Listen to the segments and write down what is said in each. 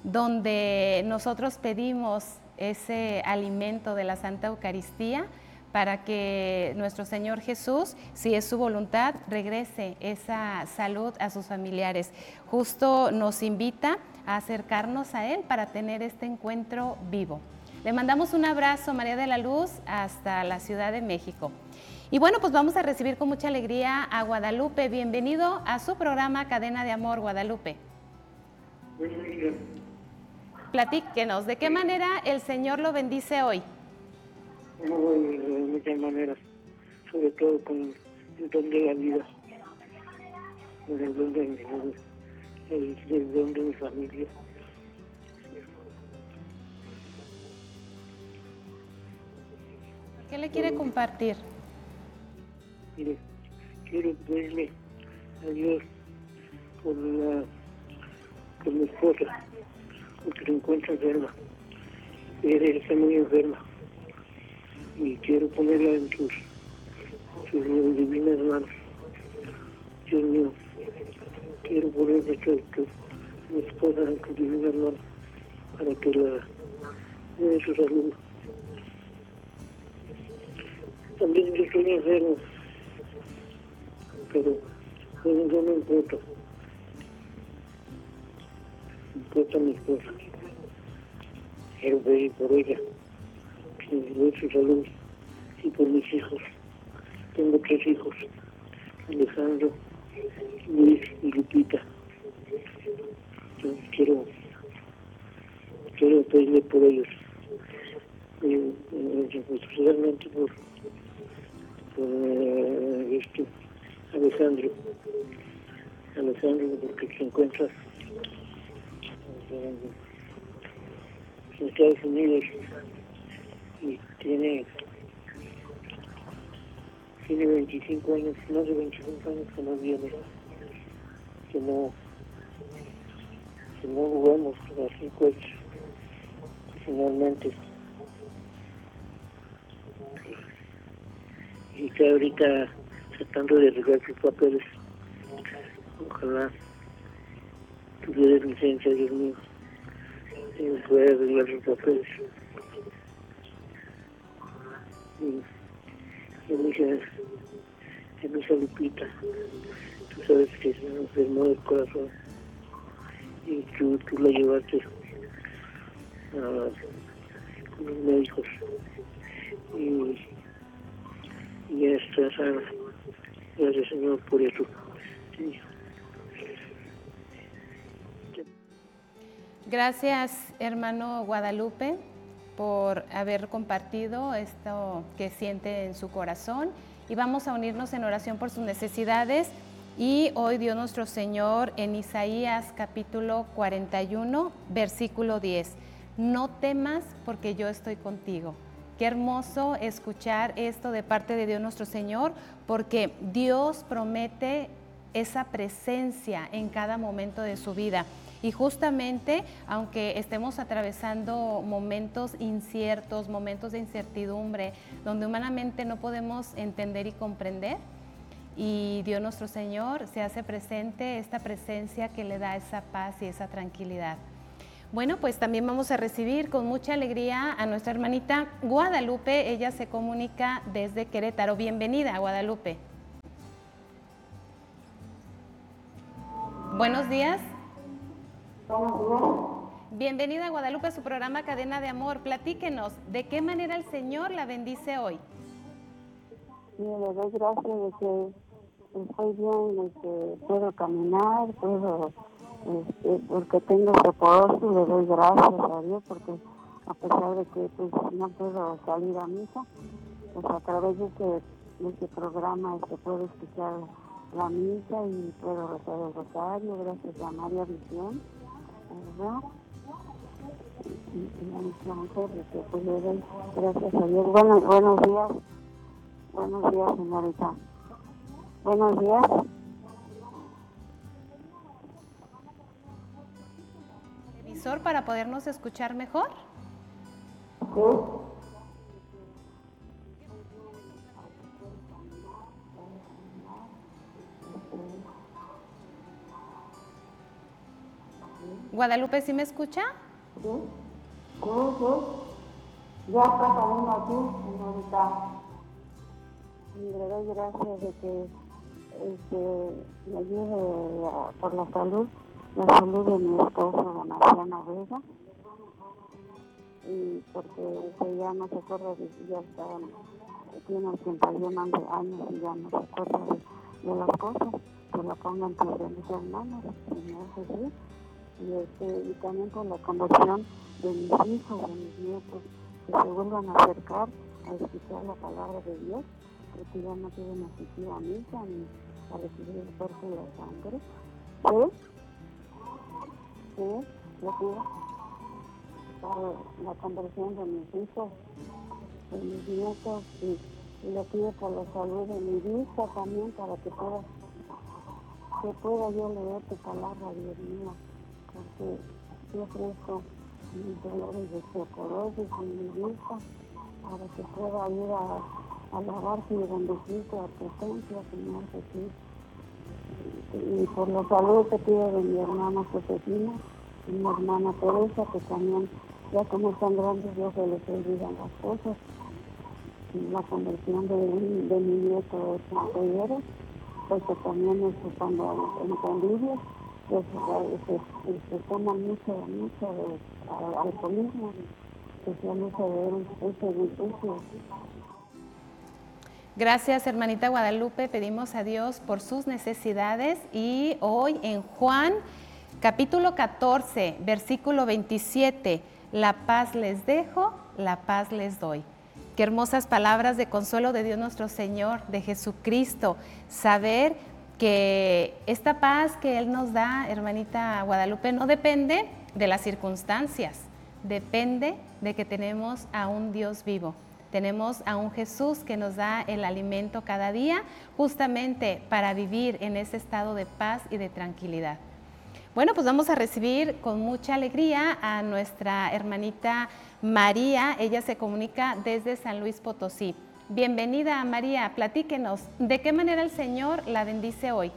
donde nosotros pedimos ese alimento de la Santa Eucaristía para que nuestro Señor Jesús, si es su voluntad, regrese esa salud a sus familiares. Justo nos invita a acercarnos a Él para tener este encuentro vivo. Le mandamos un abrazo, María de la Luz, hasta la Ciudad de México. Y bueno, pues vamos a recibir con mucha alegría a Guadalupe. Bienvenido a su programa Cadena de Amor, Guadalupe. Platíquenos, ¿de qué manera el Señor lo bendice hoy? De muchas maneras, sobre todo con el don de la vida, con el don de mi salud, el don de mi familia. ¿Qué le quiere compartir? Mire, quiero pedirle a Dios por mi esposa, porque se encuentra enferma. Ella está muy enferma y quiero ponerla en sus divinas manos. Dios mío, quiero ponerle mi esposa en sus divinas manos para que la dé su salud. También yo estoy enfermo, pero no me importa. Me importa mi esposa. Quiero pedir por ella, que me dé su salud, y por mis hijos. Tengo 3 hijos, Alejandro, Luis y Lupita. Entonces quiero pedirle por ellos, especialmente por Alejandro, porque se encuentra en Estados Unidos y tiene 25 años, más de 25 años que no viene, que no jugamos así pues finalmente, y está ahorita tratando de arreglar sus papeles. Ojalá tuviera licencia, Dios mío, y pueda arreglar sus papeles. Y mi hija Lupita, tú sabes que se me enfermó del corazón y tú la llevaste con los médicos y ya está sana. Gracias, Señor, por eso. Sí. Gracias, hermano Guadalupe, por haber compartido esto que siente en su corazón, y vamos a unirnos en oración por sus necesidades. Y hoy dio nuestro Señor en Isaías capítulo 41, versículo 10. No temas porque yo estoy contigo. Qué hermoso escuchar esto de parte de Dios nuestro Señor, porque Dios promete esa presencia en cada momento de su vida. Y justamente, aunque estemos atravesando momentos inciertos, momentos de incertidumbre, donde humanamente no podemos entender y comprender, y Dios nuestro Señor se hace presente, esta presencia que le da esa paz y esa tranquilidad. Bueno, pues también vamos a recibir con mucha alegría a nuestra hermanita Guadalupe. Ella se comunica desde Querétaro. Bienvenida, Guadalupe. Buenos días. Bienvenida, Guadalupe, a su programa Cadena de Amor. Platíquenos, ¿de qué manera el Señor la bendice hoy? Sí, le doy gracias de que estoy bien, de que puedo caminar, porque tengo osteoporosis, le doy gracias a Dios, porque a pesar de que pues, no puedo salir a misa, pues a través de este programa puedo escuchar la misa y puedo rezar el rosario, gracias a María Visión, ¿verdad? Y a nuestra mujer, pues le doy gracias a Dios. Buenos días. Buenos días, señorita. Buenos días. ¿Televisor para podernos escuchar mejor? Sí. Guadalupe, ¿sí me escucha? Sí, sí, sí. Ya está saliendo aquí, señorita. Y le doy gracias de que me ayude por la salud de mi esposo, Marciano Vega. Y porque ya no se acuerda de que ya tiene 81 años y ya no se acuerda de las cosas, que lo pongan sobre mis hermanos, Señor Jesús, y también con la conversión de mis hijos, de mis nietos, que se vuelvan a acercar a escuchar la palabra de Dios, porque ya no quieren asistir a misa ni a recibir el cuerpo y la sangre. Sí, lo pido para la conversión de mis hijos, de mis nietos, y le pido por la salud de mi vista también, para que pueda yo leer tu palabra, Dios mío, porque yo ofrezco mis dolores de osteoporosis en mi vista, para que pueda ir a alabarte y bendecirte a tu presencia, Señor Jesús. Y por la salud te pido de mi hermana Josefina y mi hermana Teresa, que también, ya como están grandes, ya se les olvidan las cosas. La conversión de mi nieto Santoyero, porque también cuando en convivio se toma mucho alcoholismo, que se abusa de ese vicio. Gracias, hermanita Guadalupe. Pedimos a Dios por sus necesidades y hoy en Juan, capítulo 14, versículo 27, la paz les dejo, la paz les doy. Qué hermosas palabras de consuelo de Dios nuestro Señor, de Jesucristo. Saber que esta paz que Él nos da, hermanita Guadalupe, no depende de las circunstancias, depende de que tenemos a un Dios vivo. Tenemos a un Jesús que nos da el alimento cada día, justamente para vivir en ese estado de paz y de tranquilidad. Bueno, pues vamos a recibir con mucha alegría a nuestra hermanita María. Ella se comunica desde San Luis Potosí. Bienvenida, María. Platíquenos, ¿de qué manera el Señor la bendice hoy?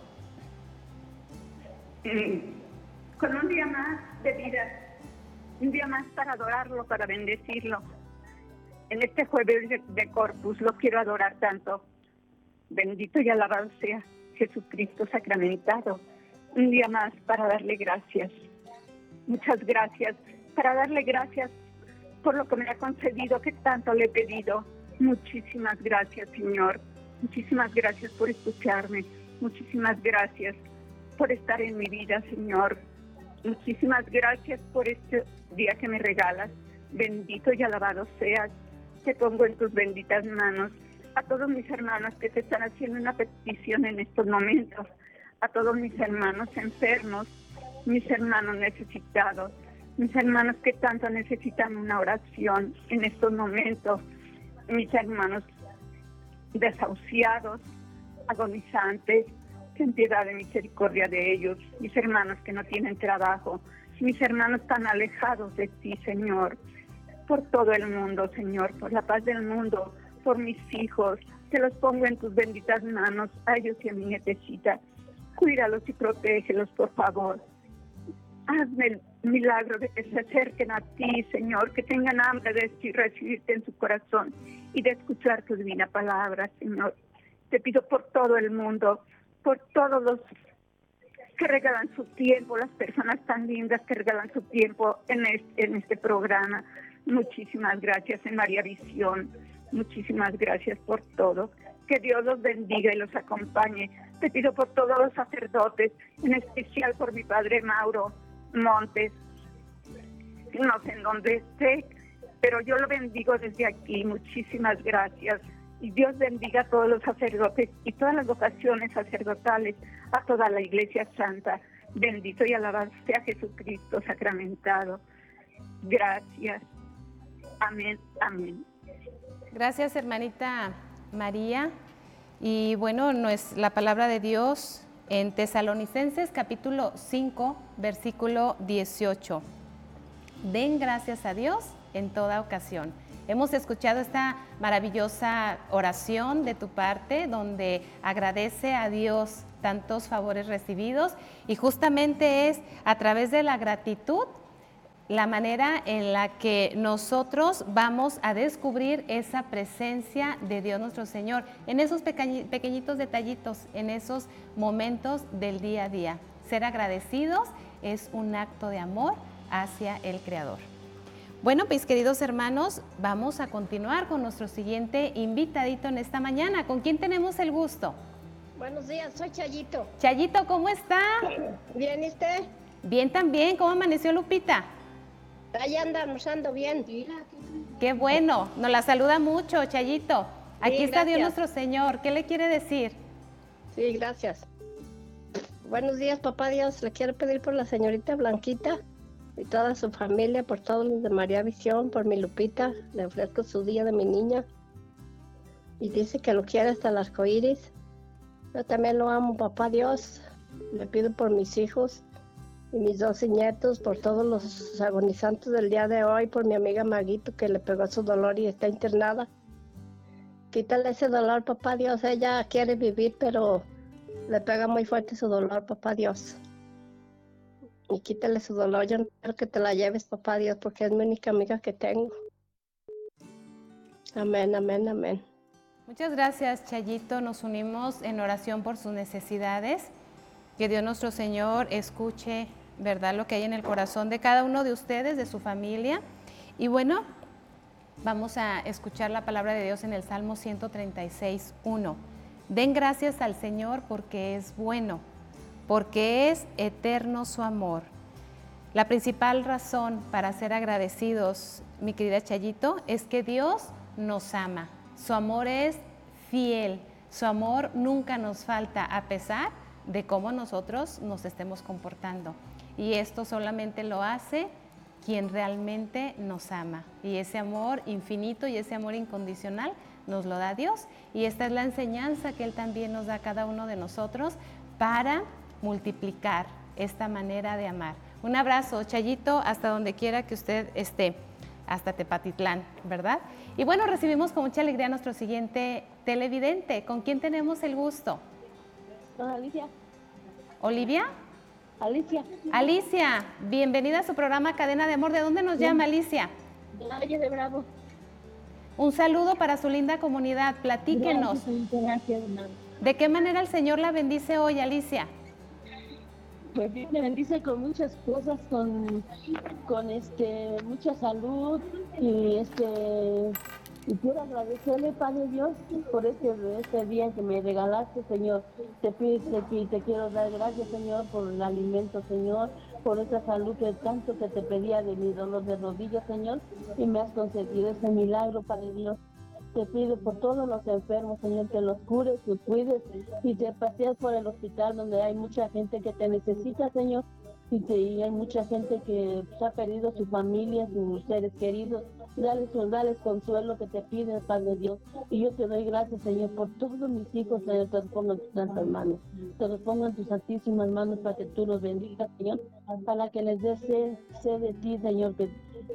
Con un día más de vida, un día más para adorarlo, para bendecirlo. En este jueves de Corpus lo quiero adorar tanto. Bendito y alabado sea Jesucristo sacramentado. Un día más para darle gracias. Muchas gracias. Para darle gracias por lo que me ha concedido, que tanto le he pedido. Muchísimas gracias, Señor. Muchísimas gracias por escucharme. Muchísimas gracias por estar en mi vida, Señor. Muchísimas gracias por este día que me regalas. Bendito y alabado seas. Te pongo en tus benditas manos a todos mis hermanos que te están haciendo una petición en estos momentos, a todos mis hermanos enfermos, mis hermanos necesitados, mis hermanos que tanto necesitan una oración en estos momentos, mis hermanos desahuciados, agonizantes, ten piedad de misericordia de ellos, mis hermanos que no tienen trabajo, mis hermanos tan alejados de ti, Señor, por todo el mundo, Señor, por la paz del mundo, por mis hijos, te los pongo en tus benditas manos, a ellos y a mi nietecita. Cuídalos y protégelos, por favor. Hazme el milagro de que se acerquen a ti, Señor, que tengan hambre de recibirte en su corazón y de escuchar tu divina palabra, Señor. Te pido por todo el mundo, por todos los que regalan su tiempo, las personas tan lindas que regalan su tiempo en este programa. Muchísimas gracias en María Visión. Muchísimas gracias por todo. Que Dios los bendiga y los acompañe. Te pido por todos los sacerdotes, en especial por mi padre Mauro Montes. No sé en dónde esté, pero yo lo bendigo desde aquí. Muchísimas gracias. Y Dios bendiga a todos los sacerdotes y todas las vocaciones sacerdotales, a toda la Iglesia Santa. Bendito y alabado sea Jesucristo sacramentado. Gracias. Amén, amén. Gracias, hermanita María. Y bueno, no es la palabra de Dios en Tesalonicenses capítulo 5, versículo 18. Den gracias a Dios en toda ocasión. Hemos escuchado esta maravillosa oración de tu parte, donde agradece a Dios tantos favores recibidos, y justamente es a través de la gratitud la manera en la que nosotros vamos a descubrir esa presencia de Dios nuestro Señor, en esos pequeñitos detallitos, en esos momentos del día a día. Ser agradecidos es un acto de amor hacia el Creador. Bueno, mis queridos hermanos, vamos a continuar con nuestro siguiente invitadito en esta mañana. ¿Con quién tenemos el gusto? Buenos días, soy Chayito. Chayito, ¿cómo está? ¿Bien y usted? Bien también. ¿Cómo amaneció Lupita? Ahí andamos, ando bien. Qué bueno, nos la saluda mucho, Chayito. Aquí Sí, está Dios gracias. nuestro Señor. ¿Qué le quiere decir? Sí, gracias. Buenos días, papá Dios. Le quiero pedir por la señorita Blanquita y toda su familia, por todos los de María Visión, por mi Lupita. Le ofrezco su día de mi niña. Y dice que lo quiere hasta el arco iris. Yo también lo amo, papá Dios. Le pido por mis hijos y mis 12 nietos, por todos los agonizantes del día de hoy, por mi amiga Maguito que le pegó su dolor y está internada. Quítale ese dolor, papá Dios. Ella quiere vivir, pero le pega muy fuerte su dolor, papá Dios. Y quítale su dolor. Yo no quiero que te la lleves, papá Dios, porque es mi única amiga que tengo. Amén, amén, amén. Muchas gracias, Chayito. Nos unimos en oración por sus necesidades. Que Dios nuestro Señor escuche, ¿verdad?, lo que hay en el corazón de cada uno de ustedes, de su familia. Y bueno, vamos a escuchar la palabra de Dios en el Salmo 136:1. Den gracias al Señor porque es bueno, porque es eterno su amor. La principal razón para ser agradecidos, mi querida Chayito, es que Dios nos ama. Su amor es fiel, su amor nunca nos falta, a pesar de cómo nosotros nos estemos comportando. Y esto solamente lo hace quien realmente nos ama. Y ese amor infinito y ese amor incondicional nos lo da Dios. Y esta es la enseñanza que Él también nos da a cada uno de nosotros para multiplicar esta manera de amar. Un abrazo, Chayito, hasta donde quiera que usted esté, hasta Tepatitlán, ¿verdad? Y bueno, recibimos con mucha alegría a nuestro siguiente televidente. ¿Con quién tenemos el gusto? Con Alicia. ¿Olivia? Alicia. Alicia, bienvenida a su programa Cadena de Amor. ¿De dónde nos llama, Alicia? De la Valle de Bravo. Un saludo para su linda comunidad. Platíquenos. Gracias, hermano. ¿De qué manera el Señor la bendice hoy, Alicia? Pues Dios me bendice con muchas cosas, con mucha salud y quiero agradecerle, Padre Dios, por este día que me regalaste, Señor. Te quiero dar gracias, Señor, por el alimento, Señor, por esa salud que tanto que te pedía de mi dolor de rodillas, Señor, y me has concedido ese milagro, Padre Dios. Te pido por todos los enfermos, Señor, que los cures, los cuides y te paseas por el hospital donde hay mucha gente que te necesita, Señor, y hay mucha gente que ha perdido su familia, sus seres queridos. Dales consuelo que te piden, Padre Dios. Y yo te doy gracias, Señor, por todos mis hijos, Señor, te los pongo en tus santas manos. Te los pongo en tus santísimas manos para que tú los bendigas, Señor, para que les des sed de ti, Señor, que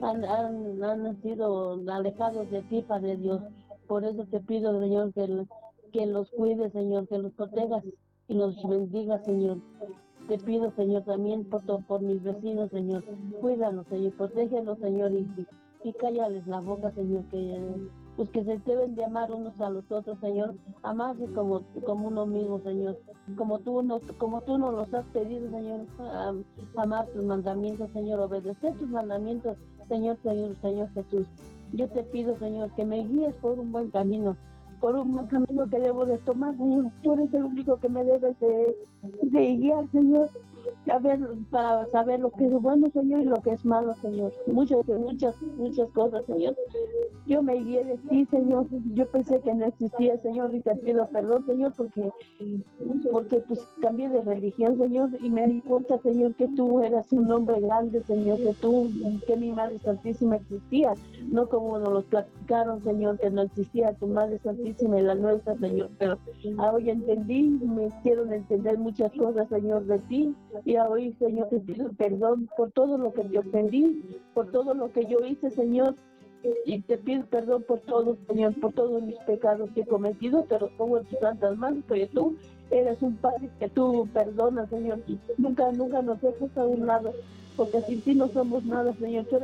han sido alejados de ti, Padre Dios. Por eso te pido, Señor, que los cuides, Señor, que los protejas y los bendigas, Señor. Te pido, Señor, también por mis vecinos, Señor. Cuídalos, Señor, protégelos, Señor, y cállales la boca, Señor, que se deben de amar unos a los otros, Señor. Amarse como uno mismo, Señor. Como tú nos los has pedido, Señor. Amar tus mandamientos, Señor. Obedecer tus mandamientos, Señor Jesús. Yo te pido, Señor, que me guíes por un buen camino. Por un buen camino que debo de tomar, Señor. Tú eres el único que me debes de guiar, Señor. Para saber lo que es bueno, Señor, y lo que es malo, Señor. Muchas cosas, Señor. Yo me guié de ti, Señor. Yo pensé que no existía, Señor, y te pido perdón, Señor, porque pues cambié de religión, Señor, y me di cuenta, Señor, que tú eras un hombre grande, Señor, que mi Madre Santísima existía, no como nos lo platicaron, Señor, que no existía tu Madre Santísima y la nuestra, Señor. Pero hoy entendí, me hicieron entender muchas cosas, Señor, de ti. Y hoy, Señor, te pido perdón por todo lo que te ofendí, por todo lo que yo hice, Señor. Y te pido perdón por todo, Señor, por todos mis pecados que he cometido. Te los pongo en tus santas manos, porque tú Eres un Padre que tú perdonas, Señor. Nunca nos dejas a un lado, porque sin ti no somos nada, Señor. Tú eres